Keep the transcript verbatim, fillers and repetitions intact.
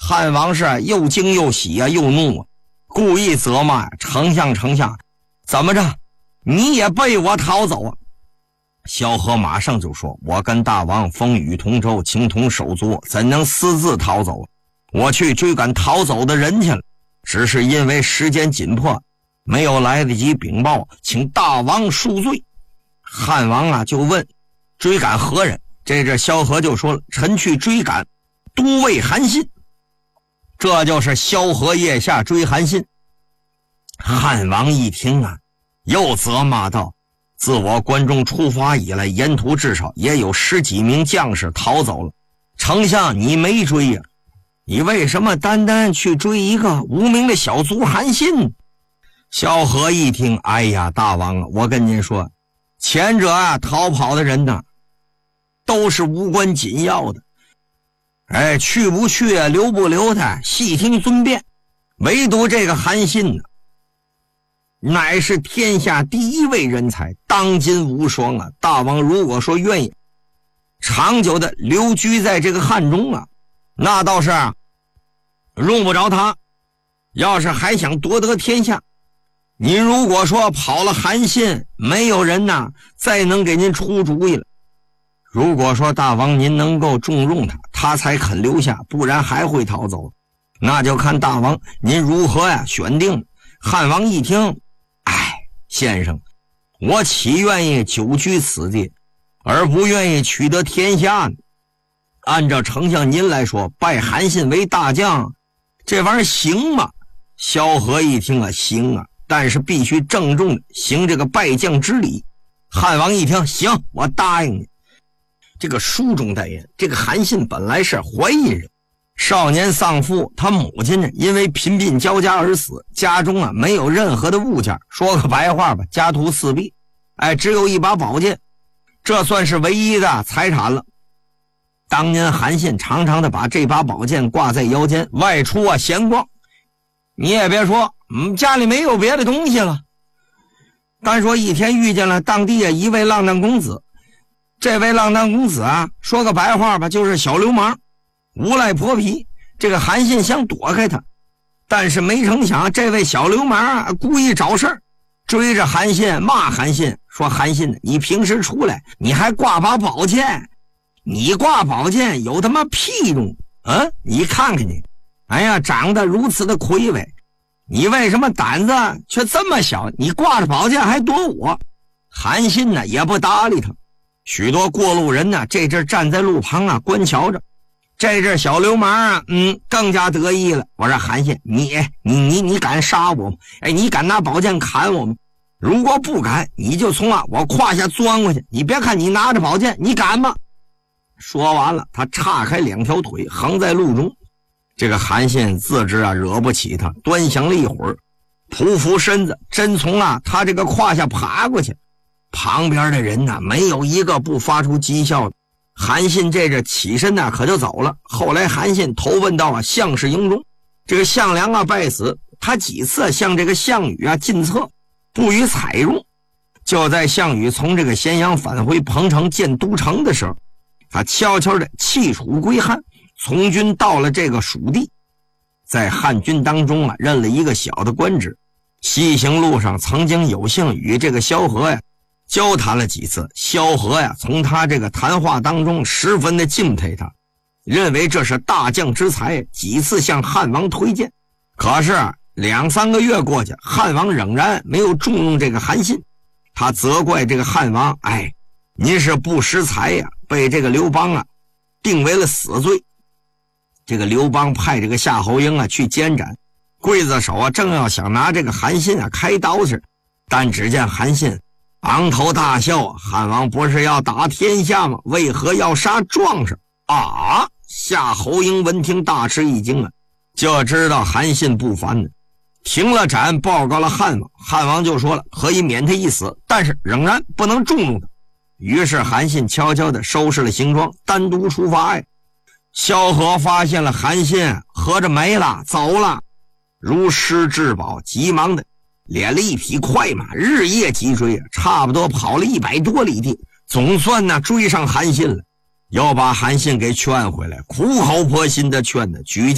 汉王是又惊又喜啊，又怒啊，故意责骂呀：“丞相，丞相，怎么着？你也被我逃走啊？”萧何马上就说：“我跟大王风雨同舟，情同手足，怎能私自逃走？我去追赶逃走的人去了，只是因为时间紧迫，没有来得及禀报，请大王恕罪。”汉王啊就问：“追赶何人？”这这萧何就说了：“臣去追赶都尉韩信。”这就是萧何腋下追韩信。汉王一听啊，又责骂道：“自我关中出发以来，沿途至少也有十几名将士逃走了。丞相你没追呀、啊？你为什么单单去追一个无名的小卒韩信？”萧何一听，哎呀，大王啊，我跟您说，前者啊逃跑的人呢，都是无关紧要的。哎，去不去啊，留不留他，细听尊便。唯独这个韩信呢，乃是天下第一位人才，当今无双啊！大王如果说愿意长久的留居在这个汉中啊，那倒是用不着他。要是还想夺得天下，您如果说跑了韩信，没有人呐再能给您出主意了。如果说大王您能够重用他，他才肯留下，不然还会逃走。那就看大王您如何呀选定。汉王一听，哎，先生，我岂愿意久居此地，而不愿意取得天下呢？按照丞相您来说，拜韩信为大将，这玩意儿行吗？萧何一听啊，行啊，但是必须郑重的行这个拜将之礼。汉王一听，行，我答应你。这个书中代言，这个韩信本来是淮阴人，少年丧父，他母亲呢因为贫病交加而死，家中啊没有任何的物件，说个白话吧，家徒四壁，哎，只有一把宝剑，这算是唯一的财产了。当年韩信常常的把这把宝剑挂在腰间，外出啊闲逛。你也别说，嗯，家里没有别的东西了。单说一天遇见了当地啊一位浪荡公子，这位浪荡公子啊，说个白话吧，就是小流氓，无赖泼皮。这个韩信想躲开他，但是没成想这位小流氓啊故意找事儿，追着韩信骂韩信，说韩信你平时出来你还挂把宝剑，你挂宝剑有他妈屁用啊！你看看你，哎呀，长得如此的魁伟，你为什么胆子却这么小？你挂着宝剑还躲我？韩信呢也不搭理他。许多过路人呢这阵站在路旁啊观瞧着。这阵小流氓啊嗯更加得意了。我说韩信，你你你你敢杀我吗？哎，你敢拿宝剑砍我吗？如果不敢，你就从啊我胯下钻过去。你别看你拿着宝剑，你敢吗？说完了，他岔开两条腿横在路中。这个韩信自知啊惹不起他，端详了一会儿，匍匐身子真从啊他这个胯下爬过去。旁边的人呢、啊、没有一个不发出讥笑的。韩信这着起身呢、啊、可就走了。后来韩信投奔到啊项氏营中，这个项梁啊败死，他几次向这个项羽啊进策，不予采用。就在项羽从这个咸阳返回彭城建都城的时候，他悄悄的弃楚归汉，从军到了这个蜀地，在汉军当中啊任了一个小的官职。西行路上曾经有幸与这个萧何呀交谈了几次，萧何呀从他这个谈话当中十分的敬佩他，认为这是大将之才，几次向汉王推荐。可是两三个月过去，汉王仍然没有重用这个韩信。他责怪这个汉王，哎，您是不识才呀，被这个刘邦啊定为了死罪。这个刘邦派这个夏侯婴啊去监斩，刽子手啊正要想拿这个韩信啊开刀时，但只见韩信昂头大笑，汉王不是要打天下吗？为何要杀壮士啊？夏侯婴闻听大吃一惊啊，就知道韩信不凡呢，停了斩，报告了汉王。汉王就说了，可以免他一死，但是仍然不能重用他。于是韩信悄悄地收拾了行装，单独出发呀。萧何发现了韩信合着没了，走了，如失至宝，急忙的敛了一匹快马，日夜急追，差不多跑了一百多里地，总算呢追上韩信了，要把韩信给劝回来，苦口婆心的劝他举